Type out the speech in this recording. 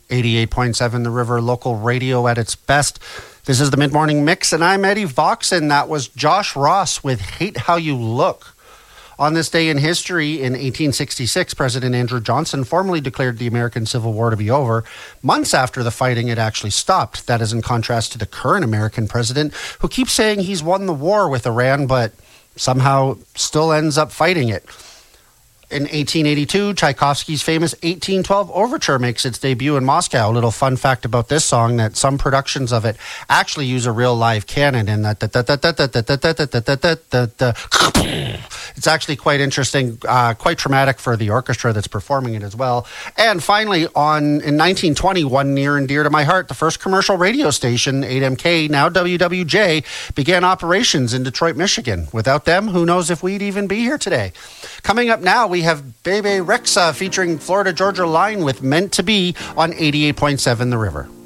88.7 The River, local radio at its best. This is the Mid-Morning Mix, and I'm Eddie Vox, and that was Josh Ross with Hate How You Look. On this day in history, in 1866, President Andrew Johnson formally declared the American Civil War to be over. Months after the fighting had actually stopped. That is in contrast to the current American president, who keeps saying he's won the war with Iran, but somehow still ends up fighting it. In 1882, Tchaikovsky's famous 1812 Overture makes its debut in Moscow. A little fun fact about this song, that some productions of it actually use a real live cannon, and that it's actually quite interesting, quite traumatic for the orchestra that's performing it as well. And finally, in 1920, one near and dear to my heart, the first commercial radio station, 8MK, now WWJ, began operations in Detroit, Michigan. Without them, who knows if we'd even be here today. Coming up now, we have Bebe Rexha featuring Florida Georgia Line with Meant to Be on 88.7 The River.